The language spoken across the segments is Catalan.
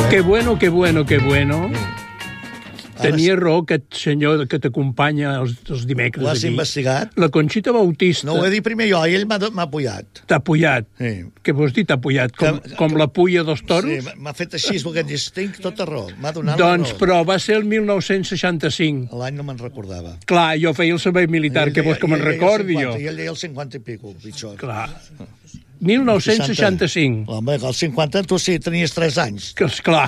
Qué bueno, qué bueno, qué bueno. Tenia raó aquest senyor que t'acompanya els dimecres aquí. Ho has investigat? La Conxita Bautista. No ho he dit primer jo, i ell m'ha apujat. T'ha apujat? Sí. Què vols dir, t'ha apujat? Com la pulla dels toros? Sí, m'ha fet així, el que em dius, tinc tota raó. M'ha donat la raó. Doncs, però va ser el 1965. L'any no me'n recordava. Clar, jo feia el servei militar, que vols que me'n recordi jo? I ell deia el 50 i pico, pitjor. Clar. 1965. Home, el 50 tu sí, tenies 3 anys. Que esclar.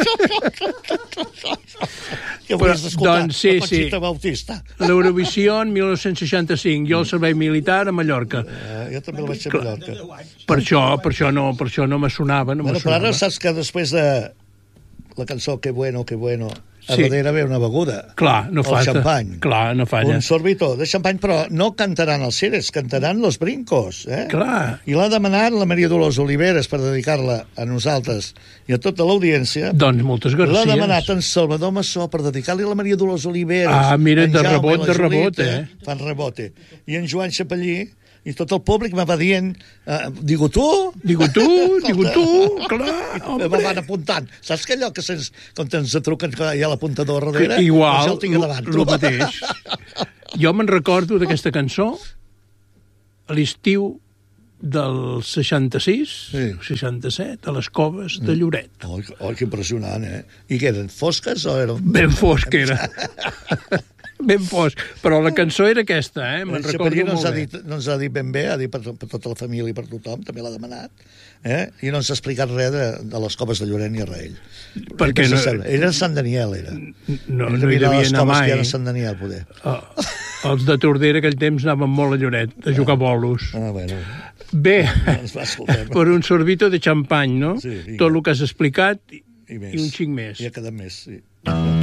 Que volies escoltar, doncs, sí, la Conxita Bautista. L'Eurovisió en 1965, jo el servei militar a Mallorca. Jo també el vaig fer a Mallorca. Per això no me sonava. Però ara saps que després de la cançó Que bueno, a darrere ve una beguda. Clar, no falta. El xampany. Clar, no falla. Un sorbitó de xampany, però no cantaran els Ceres, cantaran los Brincos. Clar. I l'ha demanat la Maria Dolors Oliveres per dedicar-la a nosaltres i a tota l'audiència. Doncs moltes gràcies. L'ha demanat en Salvador Massó per dedicar-li a la Maria Dolors Oliveres. Ah, mira, de rebot, Fan rebote. I en Joan Xapellí i tot el públic me va dient digo tu, clar, me van apuntant. Saps que allò que quan ens truquen que hi ha l'apuntador darrere? Igual, el tinc davant. El mateix. Jo me'n recordo d'aquesta cançó a l'estiu del 66, 67, a les Coves de Lloret. Oh, que impressionant, I què eren, fosques o eren? Ben fosc era. Ben fosc, però la cançó era aquesta, me'n recordo molt bé. No ens ha dit ben bé, ha dit per tota la família i per tothom, també l'ha demanat, i no ens ha explicat res de les Coves de Lloret ni res. Perquè no... Era Sant Daniel, era. No hi devia anar mai. Que era Sant Daniel, poder. Els de Tordera aquell temps anaven molt a Lloret, a jugar a bolos. Bueno. Bé, per un sorbito de xampany, no? Sí, tot el que has explicat i un xic més. I ha quedat més, sí.